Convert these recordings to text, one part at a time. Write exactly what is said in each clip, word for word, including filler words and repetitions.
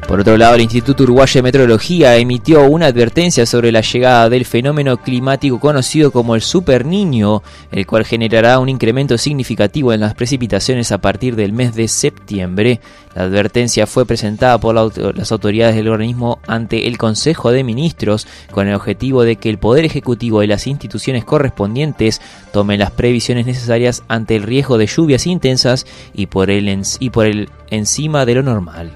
Por otro lado, el Instituto Uruguayo de Meteorología emitió una advertencia sobre la llegada del fenómeno climático conocido como el Super Niño, el cual generará un incremento significativo en las precipitaciones a partir del mes de septiembre. La advertencia fue presentada por la, las autoridades del organismo ante el Consejo de Ministros con el objetivo de que el Poder Ejecutivo y las instituciones correspondientes tomen las previsiones necesarias ante el riesgo de lluvias intensas y por el, y por el encima de lo normal.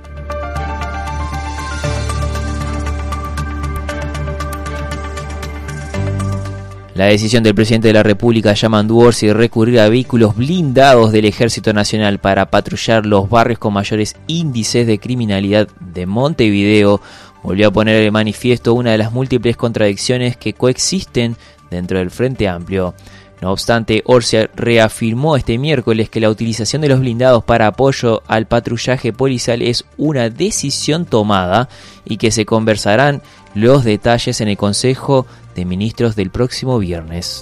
La decisión del presidente de la República, Yamandu Orsi, de recurrir a vehículos blindados del Ejército Nacional para patrullar los barrios con mayores índices de criminalidad de Montevideo volvió a poner de manifiesto una de las múltiples contradicciones que coexisten dentro del Frente Amplio. No obstante, Orsi reafirmó este miércoles que la utilización de los blindados para apoyo al patrullaje policial es una decisión tomada y que se conversarán los detalles en el Consejo de Ministros del próximo viernes.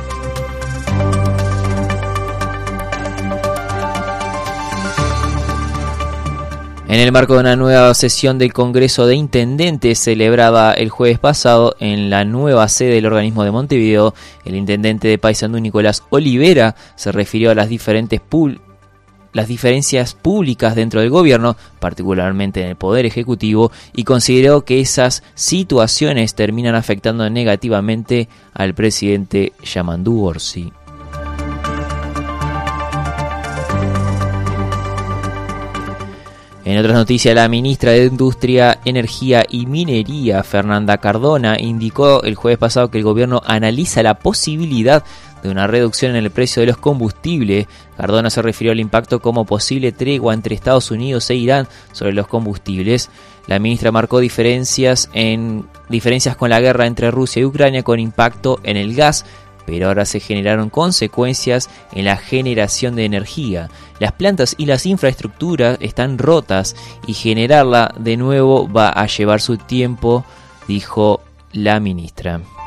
En el marco de una nueva sesión del Congreso de Intendentes celebrada el jueves pasado en la nueva sede del organismo de Montevideo, el intendente de Paysandú, Nicolás Olivera, se refirió a las diferentes pul- las diferencias públicas dentro del gobierno, particularmente en el Poder Ejecutivo, y consideró que esas situaciones terminan afectando negativamente al presidente Yamandu Orsi. En otras noticias, la ministra de Industria, Energía y Minería, Fernanda Cardona, indicó el jueves pasado que el gobierno analiza la posibilidad de una reducción en el precio de los combustibles. Cardona se refirió al impacto como posible tregua entre Estados Unidos e Irán sobre los combustibles. La ministra marcó diferencias, en, diferencias con la guerra entre Rusia y Ucrania con impacto en el gas, pero ahora se generaron consecuencias en la generación de energía. Las plantas y las infraestructuras están rotas y generarla de nuevo va a llevar su tiempo, dijo la ministra.